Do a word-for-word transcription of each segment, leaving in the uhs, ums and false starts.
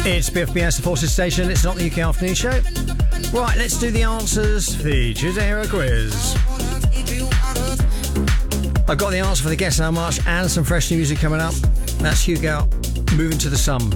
It's B F B S, the Forces Station. It's not the U K Afternoon Show. Right, let's do the answers for the Tuesday Hero Quiz. I've got the answer for the Guess How Much and some fresh new music coming up. That's Hugo, Moving to the Sun.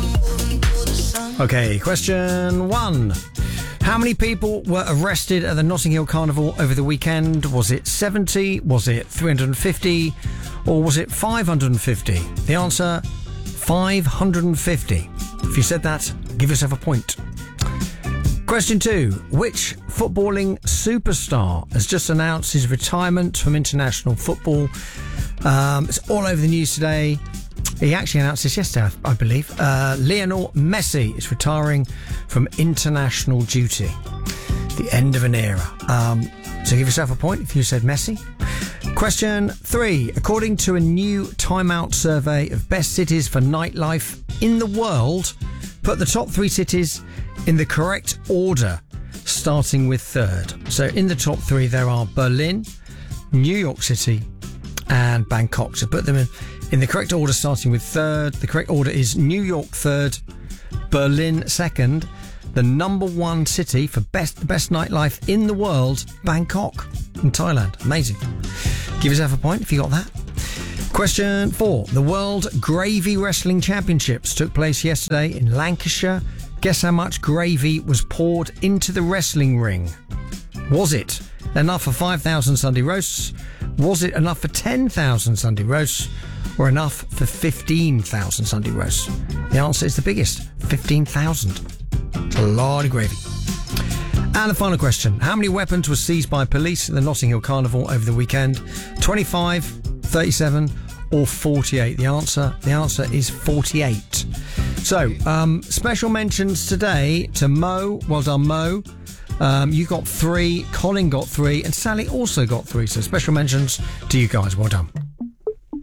Okay, question one. How many people were arrested at the Notting Hill Carnival over the weekend? Was it seventy? Was it three hundred fifty? Or was it five hundred fifty? The answer, five hundred fifty. If you said that, give yourself a point. Question two. Which footballing superstar has just announced his retirement from international football? Um, it's all over the news today. He actually announced this yesterday, I believe. Uh, Lionel Messi is retiring from international duty. The end of an era. Um, so give yourself a point if you said Messi. Question three. According to a new Time Out survey of best cities for nightlife in the world, put the top three cities in the correct order, starting with third. So in the top three, there are Berlin, New York City, and Bangkok. So put them in, in the correct order, starting with third. The correct order is New York third, Berlin second, the number one city for best the best nightlife in the world, Bangkok in Thailand. Amazing. Give yourself a point if you got that. Question four. The World Gravy Wrestling Championships took place yesterday in Lancashire. Guess how much gravy was poured into the wrestling ring? Was it enough for five thousand Sunday roasts? Was it enough for ten thousand Sunday roasts? Or enough for fifteen thousand Sunday roasts? The answer is the biggest, fifteen thousand. It's a lot of gravy. And the final question. How many weapons were seized by police at the Notting Hill Carnival over the weekend? twenty-five, thirty-seven or forty-eight? The answer, the answer is forty-eight. So, um, special mentions today to Mo. Well done, Mo. Um, you got three, Colin got three, and Sally also got three. So special mentions to you guys. Well done.